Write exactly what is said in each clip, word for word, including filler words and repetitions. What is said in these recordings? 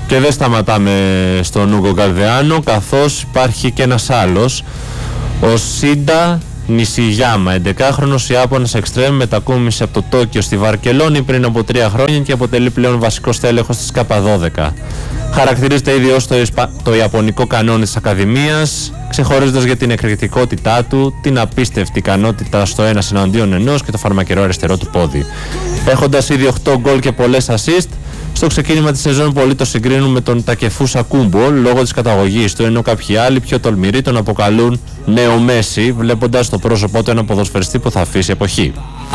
Και δεν σταματάμε στον Ούγκο Γκαλδεάνο, καθώς υπάρχει και ένας άλλος, ο Σίντα Νισιγιάμα, έντεκαχρονος Ιάπωνας εξτρέμ, μετακόμισε από το Τόκιο στη Βαρκελόνη πριν από τρία χρόνια και αποτελεί πλέον βασικός τέλεχος της Κάπα δώδεκα. Χαρακτηρίζεται ήδη ως το, Ισπα... το ιαπωνικό κανόνι της Ακαδημίας, ξεχωρίζοντας για την εκρηκτικότητά του, την απίστευτη ικανότητα στο ένας εναντίον ενός και το φαρμακερό αριστερό του πόδι. Έχοντας ήδη οκτώ γκολ και πολλές assist, στο ξεκίνημα της σεζόν πολλοί το συγκρίνουν με τον Τακεφούσα Κούμπο λόγω της καταγωγής του, ενώ κάποιοι άλλοι πιο τολμηροί τον αποκαλούν νέο Μέση, βλέποντας στο πρόσωπό του ένα ποδοσφαιριστή που θα αφήσει εποχή.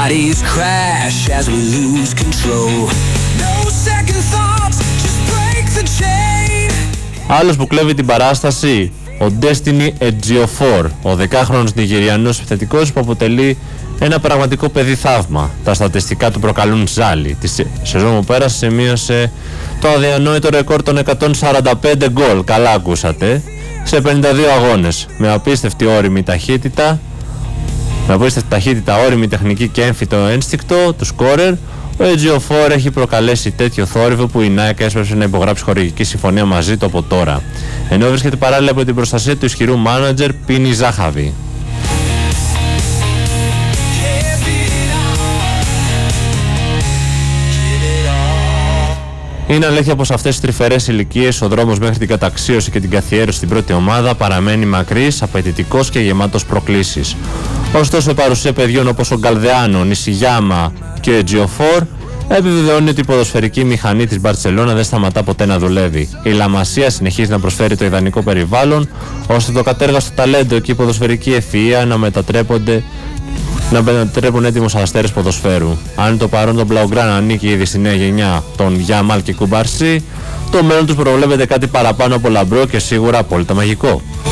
Άλλος που κλέβει την παράσταση, ο Destiny Ejiofor, ο δεκάχρονος Νιγηριανός επιθετικός που αποτελεί ένα πραγματικό παιδί θαύμα. Τα στατιστικά του προκαλούν ζάλι. Τη σεζόν που πέρασε σημείωσε το αδιανόητο ρεκόρ των εκατόν σαράντα πέντε γκολ, καλά ακούσατε, σε πενήντα δύο αγώνες, με απίστευτη όριμη ταχύτητα, με απίστευτη ταχύτητα, όριμη τεχνική και έμφυτο ένστικτο του σκόρερ. Ο Ejiofor έχει προκαλέσει τέτοιο θόρυβο που η Nike έσπευσε να υπογράψει χορηγική συμφωνία μαζί του από τώρα, ενώ βρίσκεται παράλληλα από την προστασία του ισχυρού μάνατζερ Πίνι Ζάχαβη. Είναι αλήθεια πως αυτές τις τρυφερές ηλικίες ο δρόμος μέχρι την καταξίωση και την καθιέρωση στην πρώτη ομάδα παραμένει μακρύς, απαιτητικός και γεμάτος προκλήσεις. Ωστόσο, η παρουσία παιδιών όπως ο Γκαλδεάνο, Νισιγιάμα και ο Ejiofor επιβεβαιώνει ότι η ποδοσφαιρική μηχανή της Μπαρτσελώνα δεν σταματά ποτέ να δουλεύει. Η Λαμασία συνεχίζει να προσφέρει το ιδανικό περιβάλλον ώστε το κατέργαστο ταλέντο και η ποδοσφαιρική ευφυΐα να μετατρέπονται να μετατρέπουν έτοιμους αστέρες ποδοσφαίρου. Αν το παρόν το Blaugrana ανήκει ήδη στη νέα γενιά των Γιάμαλ και Κουμπαρσί, το μέλλον τους προβλέπεται κάτι παραπάνω από λαμπρό και σίγουρα απόλυτα μαγικό.